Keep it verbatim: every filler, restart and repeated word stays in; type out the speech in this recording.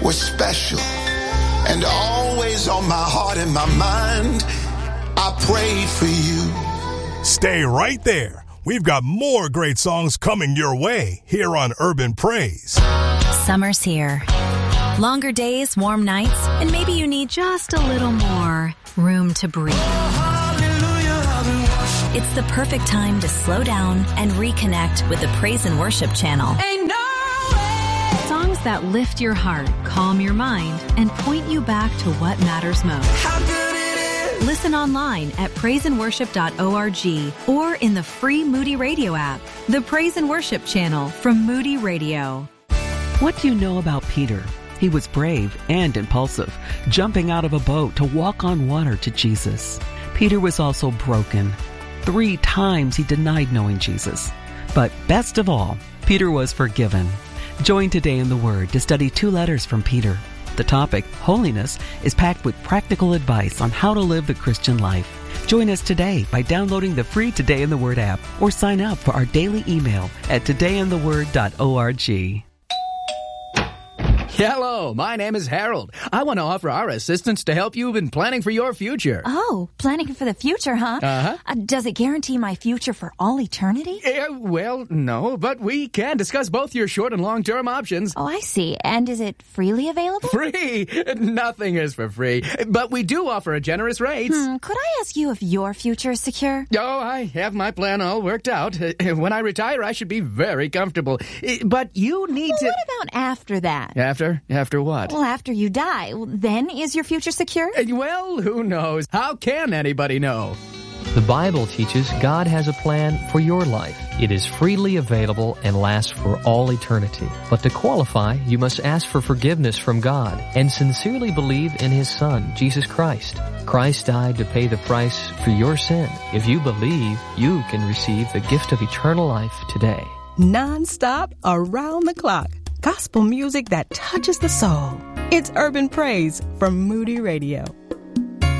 was special and always on my heart and my mind. I prayed for you. Stay right there. We've got more great songs coming your way here on Urban Praise. Summer's here. Longer days, warm nights, and maybe you need just a little more room to breathe. It's the perfect time to slow down and reconnect with the Praise and Worship channel. Ain't no way. Songs that lift your heart, calm your mind, and point you back to what matters most. How good it is. Listen online at praise and worship dot org or in the free Moody Radio app. The Praise and Worship channel from Moody Radio. What do you know about Peter? He was brave and impulsive, jumping out of a boat to walk on water to Jesus. Peter was also broken. Three times he denied knowing Jesus. But best of all, Peter was forgiven. Join Today in the Word to study two letters from Peter. The topic, holiness, is packed with practical advice on how to live the Christian life. Join us today by downloading the free Today in the Word app or sign up for our daily email at today in the word dot org. Hello, my name is Harold. I want to offer our assistance to help you in planning for your future. Oh, planning for the future, huh? Uh-huh. Uh, does it guarantee my future for all eternity? Uh, well, no, but we can discuss both your short and long-term options. Oh, I see. And is it freely available? Free? Nothing is for free, but we do offer a generous rate. Hmm, could I ask you if your future is secure? Oh, I have my plan all worked out. Uh, When I retire, I should be very comfortable. Uh, But you need Well, to... what about after that? After? After what? Well, after you die, well, then is your future secure? Uh, Well, who knows? How can anybody know? The Bible teaches God has a plan for your life. It is freely available and lasts for all eternity. But to qualify, you must ask for forgiveness from God and sincerely believe in His Son, Jesus Christ. Christ died to pay the price for your sin. If you believe, you can receive the gift of eternal life today. Non-stop, around the clock. Gospel music that touches the soul. It's Urban Praise from Moody Radio.